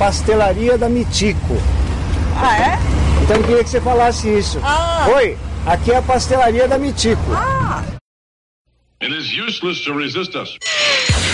pastelaria da Mitico. Ah, é? Então eu queria que você falasse isso. Oi, aqui é a pastelaria da Mitico. It is useless to resist us.